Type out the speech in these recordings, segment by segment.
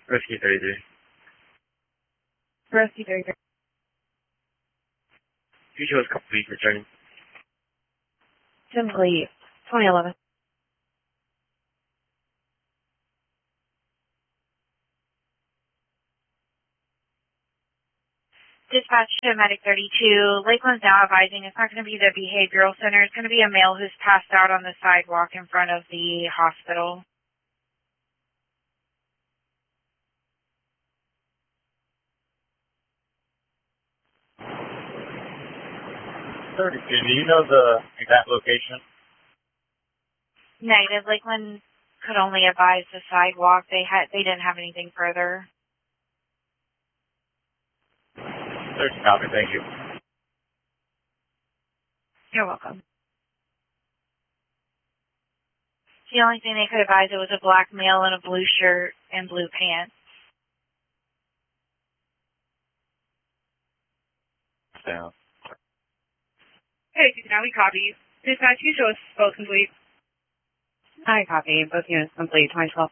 Rescue 33. Rescue 33. Future was complete, returning. Simply 2011. Dispatch to Medic 32. Lakeland's now advising it's not going to be the behavioral center. It's going to be a male who's passed out on the sidewalk in front of the hospital. Do you know the exact location? Negative. Lakeland could only advise the sidewalk. They didn't have anything further. 30 copy, thank you. You're welcome. The only thing they could advise it was a black male in a blue shirt and blue pants. Down. Hey, now we copy. Dispatch, you show us both complete. I copy. Both units complete. 2012.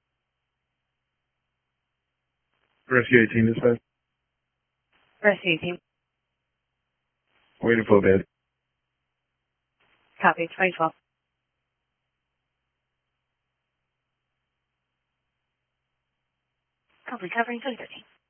Rescue 18 dispatch. Rescue team. Waiting for a bed. Copy. 2012. Complete covering 2013.